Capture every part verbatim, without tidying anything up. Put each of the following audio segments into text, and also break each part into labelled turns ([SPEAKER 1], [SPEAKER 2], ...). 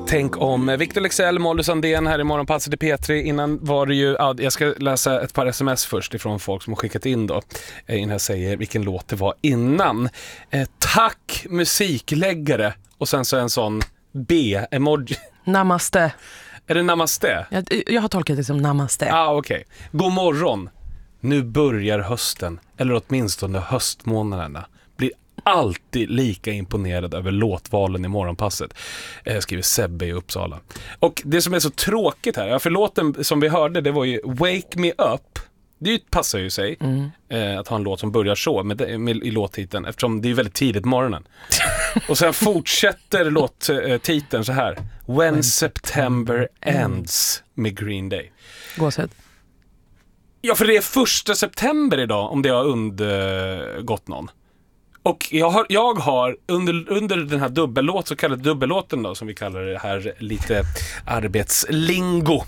[SPEAKER 1] Tänk om Victor Lexell, Molly Sandén här i Morgonpasset i P tre. Innan var det ju, ja, jag ska läsa ett par sms först ifrån folk som har skickat in då, innan jag säger vilken låt det var innan. Eh, tack musikläggare. Och sen så en sån B-emoji.
[SPEAKER 2] Namaste.
[SPEAKER 1] Är det namaste?
[SPEAKER 2] Jag, jag har tolkat det som namaste.
[SPEAKER 1] Ah, okej. Okay. God morgon. Nu börjar hösten, eller åtminstone höstmånaderna. Blir alltid lika imponerad över låtvalen i Morgonpasset, eh, skriver Sebbe i Uppsala. Och det som är så tråkigt här, för låten som vi hörde, det var ju Wake Me Up. Det passar ju sig mm. eh, att ha en låt som börjar så med, med, i låttiteln, eftersom det är väldigt tidigt på morgonen. Och sen fortsätter låttiteln så här: When September Ends med Green Day.
[SPEAKER 2] Gåshet.
[SPEAKER 1] Ja, för det är första september idag, om det har undgått någon. Och jag har, jag har under, under den här dubbellåt, så kallade dubbellåten då, som vi kallar det här lite arbetslingo.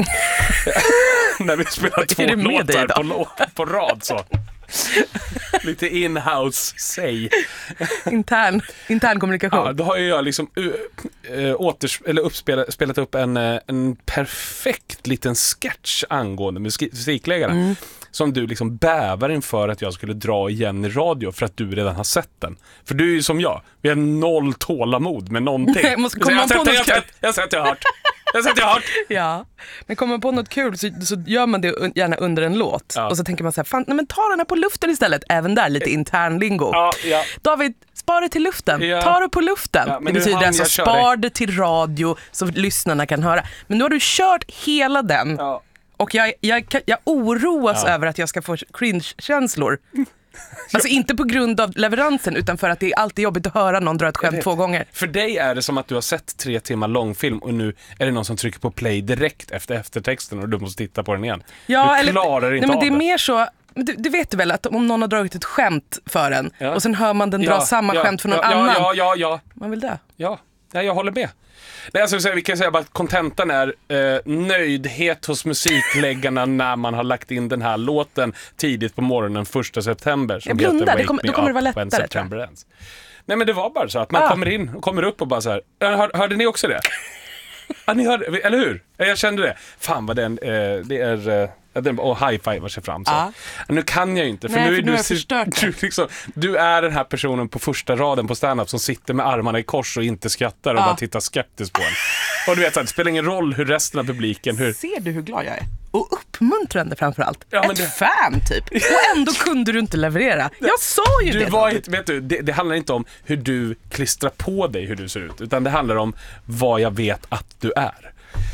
[SPEAKER 1] När vi spelar två låtar på, på rad så. Lite in-house, säg.
[SPEAKER 2] Intern, intern kommunikation.
[SPEAKER 1] Ja, då har ju jag liksom uh, uh, åters- eller uppspelat, spelat upp en, uh, en perfekt liten sketch angående musik- musikläggare. Mm. Som du liksom bävar inför att jag skulle dra igen i radio för att du redan har sett den. För du är ju som jag. Vi har noll tålamod med någonting.
[SPEAKER 2] Nej, måste komma
[SPEAKER 1] jag har
[SPEAKER 2] på
[SPEAKER 1] sett,
[SPEAKER 2] något
[SPEAKER 1] jag,
[SPEAKER 2] kul.
[SPEAKER 1] jag, jag har sett, jag har hört. Jag har sett, jag har hört.
[SPEAKER 2] Ja, men kommer man på något kul så, så gör man det gärna under en låt. Ja. Och så tänker man så här, fan, nej, men ta den här på luften istället. Även där, lite intern lingo.
[SPEAKER 1] Ja, ja.
[SPEAKER 2] David, spar det till luften.
[SPEAKER 1] Ja.
[SPEAKER 2] Ta det på luften.
[SPEAKER 1] Ja,
[SPEAKER 2] det betyder alltså spar det till radio så lyssnarna kan höra. Men nu har du kört hela den. Ja. Och jag, jag, jag oroas ja. över att jag ska få cringe-känslor. Alltså inte på grund av leveransen, utan för att det är alltid jobbigt att höra någon dra ett skämt två gånger.
[SPEAKER 1] För dig är det som att du har sett tre timmar långfilm och nu är det någon som trycker på play direkt efter eftertexten och du måste titta på den igen.
[SPEAKER 2] Ja,
[SPEAKER 1] du
[SPEAKER 2] eller,
[SPEAKER 1] klarar inte
[SPEAKER 2] nej, men
[SPEAKER 1] av
[SPEAKER 2] det är
[SPEAKER 1] det.
[SPEAKER 2] mer så, du, du vet väl att om någon har dragit ett skämt för en ja. och sen hör man den dra
[SPEAKER 1] ja,
[SPEAKER 2] samma
[SPEAKER 1] ja,
[SPEAKER 2] skämt för någon
[SPEAKER 1] ja,
[SPEAKER 2] annan.
[SPEAKER 1] Ja, ja, ja.
[SPEAKER 2] Man vill det.
[SPEAKER 1] Ja, ja jag håller med. Nej, alltså, vi kan säga bara att kontentan är eh, nöjdhet hos musikläggarna när man har lagt in den här låten tidigt på morgonen första september. Som
[SPEAKER 2] jag blundar, det kommer, då kommer det vara lättare.
[SPEAKER 1] Nej, men det var bara så att man ah. kommer in och kommer upp och bara så här, hör, hörde ni också det? Ja, ni hörde, eller hur? Jag kände det. Fan vad den, eh, det är... Eh, och high-fivar sig fram så.
[SPEAKER 2] Ja.
[SPEAKER 1] Nu kan jag inte, för
[SPEAKER 2] Nej,
[SPEAKER 1] nu är
[SPEAKER 2] för
[SPEAKER 1] du, du, liksom, du är den här personen på första raden på stand-up som sitter med armarna i kors och inte skrattar och ja. bara tittar skeptiskt på en. Och du vet att det spelar ingen roll hur resten av publiken hur...
[SPEAKER 2] Ser du hur glad jag är? Och uppmuntrande framförallt.
[SPEAKER 1] Ja,
[SPEAKER 2] ett
[SPEAKER 1] det...
[SPEAKER 2] fan typ. Och ändå kunde du inte leverera. Jag sa ju
[SPEAKER 1] du
[SPEAKER 2] det.
[SPEAKER 1] Var ett, vet du, det. Det handlar inte om hur du klistrar på dig hur du ser ut, utan det handlar om vad jag vet att du är.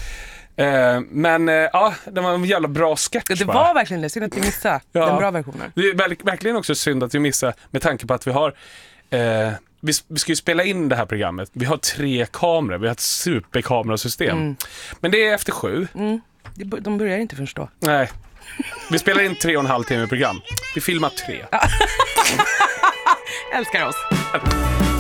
[SPEAKER 1] Uh, men uh, ja, det var en jävla bra sketch.
[SPEAKER 2] Det
[SPEAKER 1] bara.
[SPEAKER 2] var verkligen det, synd att vi missade ja. den bra versionen.
[SPEAKER 1] Det är verk- verkligen också synd att vi missade, med tanke på att vi har uh, vi, vi ska ju spela in det här programmet. Vi har tre kameror, vi har ett superkamerasystem. Mm. Men det är efter sju.
[SPEAKER 2] Mm. De börjar inte förstå.
[SPEAKER 1] Nej. Vi spelar in tre och en halv timme program. Vi filmar tre.
[SPEAKER 2] Älskar oss.